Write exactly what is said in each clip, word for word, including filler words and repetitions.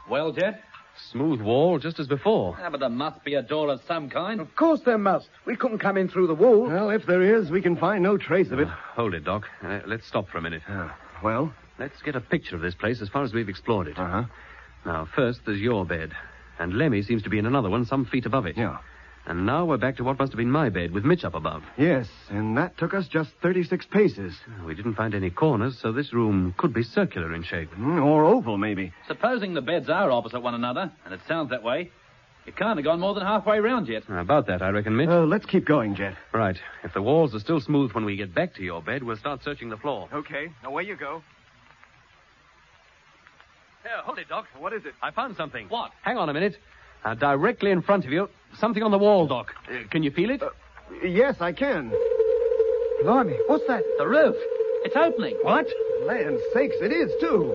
Well, Jet? Smooth wall, just as before. Yeah, but there must be a door of some kind. Of course there must. We couldn't come in through the wall. Well, if there is, we can find no trace of it. Uh, hold it, Doc. Uh, let's stop for a minute. Uh, well? Let's get a picture of this place as far as we've explored it. Uh-huh. Now, first, there's your bed. And Lemmy seems to be in another one some feet above it. Yeah. And now we're back to what must have been my bed, with Mitch up above. Yes, and that took us just thirty-six paces. We didn't find any corners, so this room could be circular in shape. Mm, or oval, maybe. Supposing the beds are opposite one another, and it sounds that way, you can't have gone more than halfway round yet. About that, I reckon, Mitch. Uh, let's keep going, Jet. Right. If the walls are still smooth when we get back to your bed, we'll start searching the floor. Okay, away you go. Here, hold it, Doc. What is it? I found something. What? Hang on a minute. Uh, directly in front of you, something on the wall, Doc. Uh, can you feel it? Uh, yes, I can. Blimey, what's that? The roof. It's opening. What? Land sakes, it is, too.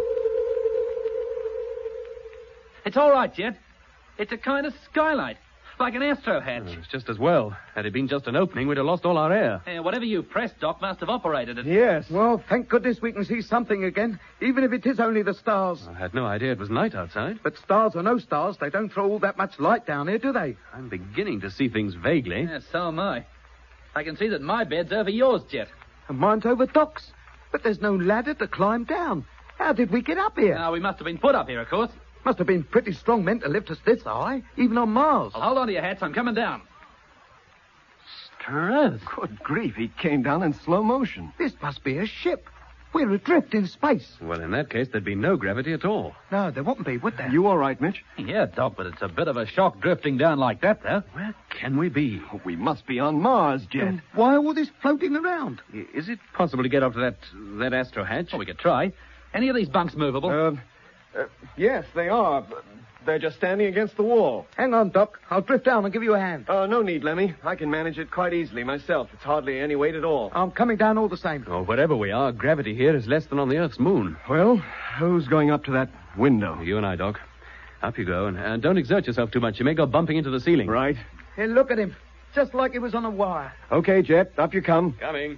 It's all right, Jet. It's a kind of skylight, like an astro hatch. Uh, it's just as well. Had it been just an opening, we'd have lost all our air. Yeah, whatever you pressed, Doc, must have operated it. Yes. Well, thank goodness we can see something again, even if it is only the stars. I had no idea it was night outside. But stars or no stars, they don't throw all that much light down here, do they? I'm beginning to see things vaguely. Yeah, so am I. I can see that my bed's over yours, Jet. And mine's over Doc's. But there's no ladder to climb down. How did we get up here? Now, we must have been put up here, of course. Must have been pretty strong men to lift us this high, even on Mars. Well, hold on to your hats. I'm coming down. Strength. Good grief, he came down in slow motion. This must be a ship. We're adrift in space. Well, in that case, there'd be no gravity at all. No, there wouldn't be, would there? You all right, Mitch? Yeah, Doc, but it's a bit of a shock drifting down like that, though. Where can we be? Oh, we must be on Mars, Jet. And why all this floating around? I- Is it possible to get up to that that astro hatch? Well, we could try. Any of these bunks movable? Uh, uh, yes, they are. They're just standing against the wall. Hang on, Doc. I'll drift down and give you a hand. Uh, no need, Lemmy. I can manage it quite easily myself. It's hardly any weight at all. I'm coming down all the same. Oh, wherever we are, gravity here is less than on the Earth's moon. Well, who's going up to that window? You and I, Doc. Up you go, and uh, don't exert yourself too much. You may go bumping into the ceiling. Right. Hey, look at him. Just like he was on a wire. Okay, Jet, up you come. Coming.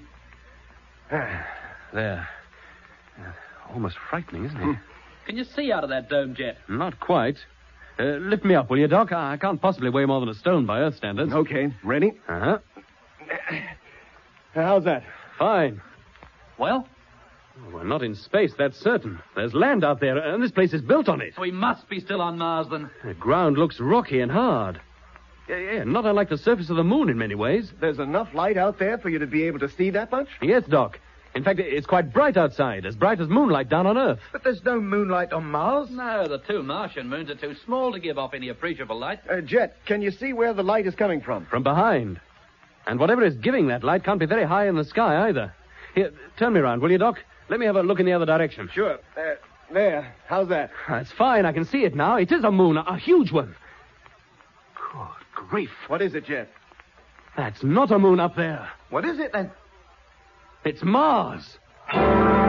There. Uh, almost frightening, isn't it? Can you see out of that dome, Jet? Not quite. Uh, lift me up, will you, Doc? I can't possibly weigh more than a stone by Earth standards. Okay, ready? Uh-huh. How's that? Fine. Well, Well, we're not in space, that's certain. There's land out there, and this place is built on it. we must be still on Mars, then. The ground looks rocky and hard. Yeah, yeah, not unlike the surface of the moon in many ways. There's enough light out there for you to be able to see that much? Yes, Doc. In fact, it's quite bright outside, as bright as moonlight down on Earth. But there's no moonlight on Mars. No, the two Martian moons are too small to give off any appreciable light. Uh, Jet, can you see where the light is coming from? From behind. And whatever is giving that light can't be very high in the sky either. Here, turn me around, will you, Doc? Let me have a look in the other direction. Sure. Uh, there. How's that? That's fine. I can see it now. It is a moon, a, a huge one. Good grief. What is it, Jet? That's not a moon up there. What is it, then? It's Mars.